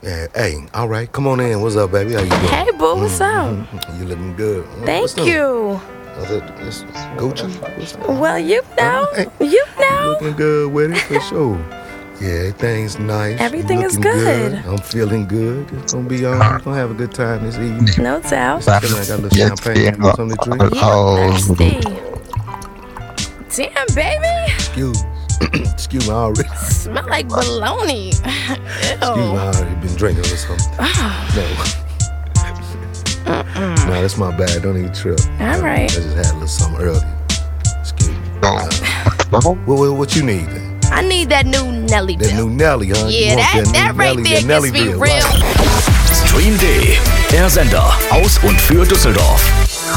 Yeah, hey, all right, come on in. What's up, baby? How you doing? Hey, boo, what's up? You looking good. Thank you. It's Gucci? What's up? Well, you know. Looking good with it, for sure. Yeah, everything's nice. Everything is Looking good. I'm feeling good. It's gonna be on. We're gonna have a good time this evening. No doubt. I got a little champagne. You want something to drink? Yeah, thirsty. Damn, baby. Excuse me, I already. Smell like bologna. Excuse me, I already been drinking or something. No, that's my bad. Don't even trip. All right. I just had a little something earlier. Excuse me. What you need then? I need that new Nelly That bill. new Nelly, huh? Yeah, that right there gets me real. Stream D, der Sender aus und für Düsseldorf.